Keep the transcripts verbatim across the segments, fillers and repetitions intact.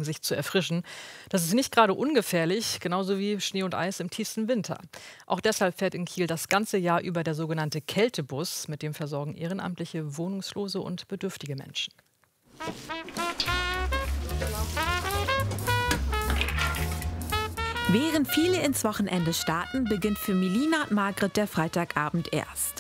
sich zu erfrischen. Das ist nicht gerade ungefährlich, genauso wie Schnee und Eis im tiefsten Winter. Auch deshalb fährt in Kiel das ganze Jahr über der sogenannte Kältebus. Mit dem versorgen ehrenamtliche Wohnungslose und bedürftige Menschen. Während viele ins Wochenende starten, beginnt für Melina und Margret der Freitagabend erst.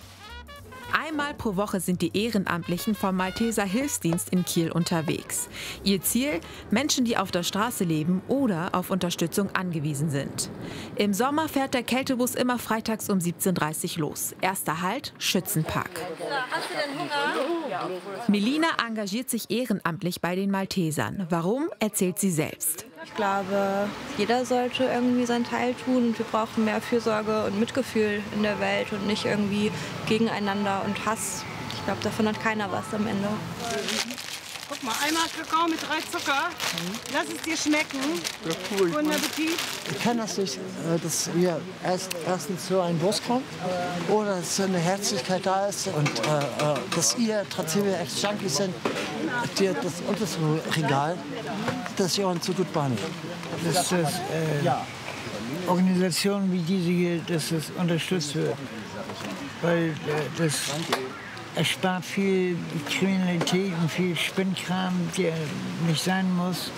Einmal pro Woche sind die Ehrenamtlichen vom Malteser Hilfsdienst in Kiel unterwegs. Ihr Ziel: Menschen, die auf der Straße leben oder auf Unterstützung angewiesen sind. Im Sommer fährt der Kältebus immer freitags um siebzehn Uhr dreißig los. Erster Halt: Schützenpark. Hast du denn Hunger? Melina engagiert sich ehrenamtlich bei den Maltesern. Warum, erzählt sie selbst. Ich glaube, jeder sollte irgendwie seinen Teil tun. Und wir brauchen mehr Fürsorge und Mitgefühl in der Welt und nicht irgendwie gegeneinander und Hass. Ich glaube, davon hat keiner was am Ende. Guck mal, einmal Kakao mit drei Zucker. Lass es dir schmecken. Ja, cool. Guten Appetit. Ich kann das nicht, dass wir erst, erstens so ein Bus kommt oder dass so eine Herzlichkeit da ist und äh, dass ihr, trotzdem wir echt Junkies sind, dir das unterste Regal, dass ihr uns so gut behandelt. Dass das, äh, Organisationen wie diese hier, dass das unterstützt wird. Weil äh, das erspart viel Kriminalität und viel Spinnkram, der nicht sein muss.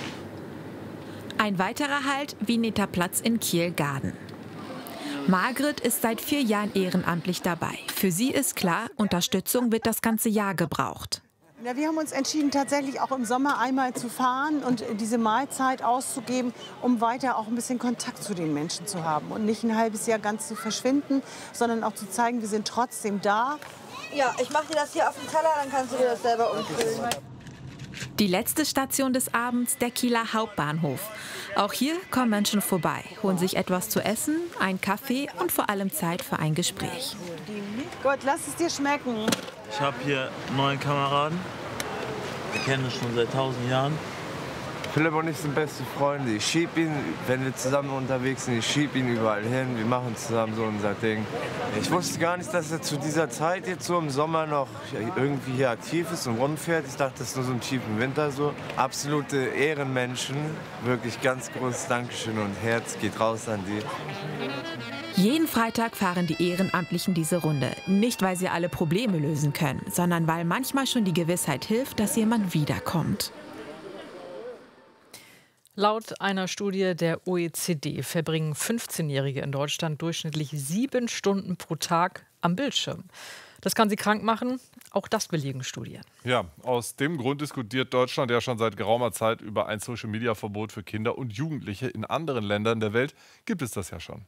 Ein weiterer Halt: Vineta Platz in Kiel-Garden. Margret ist seit vier Jahren ehrenamtlich dabei. Für sie ist klar, Unterstützung wird das ganze Jahr gebraucht. Ja, wir haben uns entschieden, tatsächlich auch im Sommer einmal zu fahren und diese Mahlzeit auszugeben, um weiter auch ein bisschen Kontakt zu den Menschen zu haben und nicht ein halbes Jahr ganz zu verschwinden, sondern auch zu zeigen, wir sind trotzdem da. Ja, ich mache dir das hier auf den Teller, dann kannst du dir das selber umfüllen. Die letzte Station des Abends: der Kieler Hauptbahnhof. Auch hier kommen Menschen vorbei, holen sich etwas zu essen, einen Kaffee und vor allem Zeit für ein Gespräch. Gott, lass es dir schmecken. Ich habe hier einen neuen Kameraden. Wir kennen uns schon seit tausend Jahren. Philipp und ich sind beste Freunde. Ich schieb ihn, wenn wir zusammen unterwegs sind, ich schieb ihn überall hin. Wir machen zusammen so unser Ding. Ich wusste gar nicht, dass er zu dieser Zeit jetzt so im Sommer noch irgendwie hier aktiv ist und rumfährt. Ich dachte, das ist nur so im tiefen Winter so. Absolute Ehrenmenschen. Wirklich ganz großes Dankeschön und Herz geht raus an die. Jeden Freitag fahren die Ehrenamtlichen diese Runde. Nicht, weil sie alle Probleme lösen können, sondern weil manchmal schon die Gewissheit hilft, dass jemand wiederkommt. Laut einer Studie der O E C D verbringen fünfzehnjährige in Deutschland durchschnittlich sieben Stunden pro Tag am Bildschirm. Das kann sie krank machen, auch das belegen Studien. Ja, aus dem Grund diskutiert Deutschland ja schon seit geraumer Zeit über ein Social-Media-Verbot für Kinder und Jugendliche. In anderen Ländern der Welt gibt es das ja schon.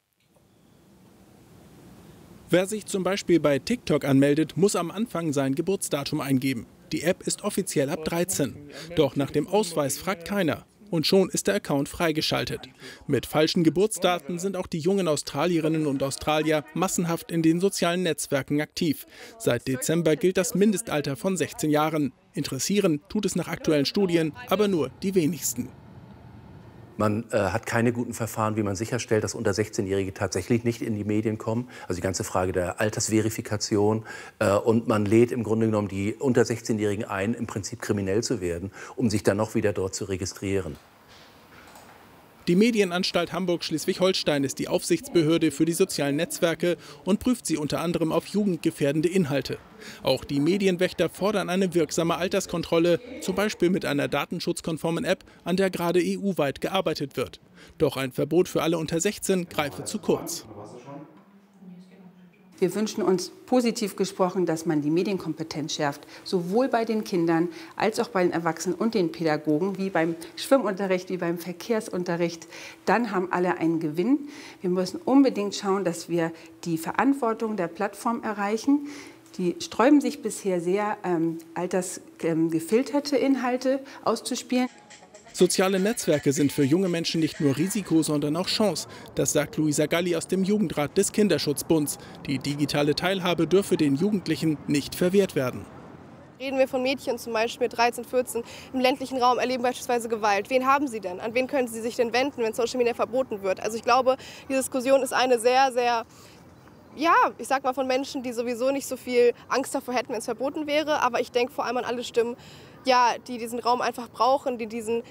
Wer sich zum Beispiel bei TikTok anmeldet, muss am Anfang sein Geburtsdatum eingeben. Die App ist offiziell ab dreizehn. Doch nach dem Ausweis fragt keiner. Und schon ist der Account freigeschaltet. Mit falschen Geburtsdaten sind auch die jungen Australierinnen und Australier massenhaft in den sozialen Netzwerken aktiv. Seit Dezember gilt das Mindestalter von sechzehn Jahren. Interessieren tut es nach aktuellen Studien aber nur die wenigsten. Man äh, hat keine guten Verfahren, wie man sicherstellt, dass unter sechzehnjährige tatsächlich nicht in die Medien kommen. Also die ganze Frage der Altersverifikation. Äh, und man lädt im Grunde genommen die unter sechzehnjährigen ein, im Prinzip kriminell zu werden, um sich dann noch wieder dort zu registrieren. Die Medienanstalt Hamburg-Schleswig-Holstein ist die Aufsichtsbehörde für die sozialen Netzwerke und prüft sie unter anderem auf jugendgefährdende Inhalte. Auch die Medienwächter fordern eine wirksame Alterskontrolle, zum Beispiel mit einer datenschutzkonformen App, an der gerade E U-weit gearbeitet wird. Doch ein Verbot für alle unter sechzehn greife zu kurz. Wir wünschen uns positiv gesprochen, dass man die Medienkompetenz schärft, sowohl bei den Kindern als auch bei den Erwachsenen und den Pädagogen, wie beim Schwimmunterricht, wie beim Verkehrsunterricht. Dann haben alle einen Gewinn. Wir müssen unbedingt schauen, dass wir die Verantwortung der Plattform erreichen. Die sträuben sich bisher sehr, ähm, altersgefilterte ähm, Inhalte auszuspielen. Soziale Netzwerke sind für junge Menschen nicht nur Risiko, sondern auch Chance. Das sagt Luisa Galli aus dem Jugendrat des Kinderschutzbunds. Die digitale Teilhabe dürfe den Jugendlichen nicht verwehrt werden. Reden wir von Mädchen zum Beispiel mit dreizehn, vierzehn im ländlichen Raum, erleben beispielsweise Gewalt. Wen haben sie denn? An wen können sie sich denn wenden, wenn Social Media verboten wird? Also ich glaube, die Diskussion ist eine sehr, sehr, ja, ich sag mal von Menschen, die sowieso nicht so viel Angst davor hätten, wenn es verboten wäre. Aber ich denke vor allem an alle Stimmen, ja, die diesen Raum einfach brauchen, die diesen